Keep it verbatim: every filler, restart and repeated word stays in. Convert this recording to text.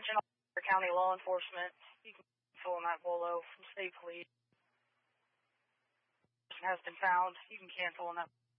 Attention all county law enforcement. You can cancel on that bolo from state police. Has been found. You can cancel on that.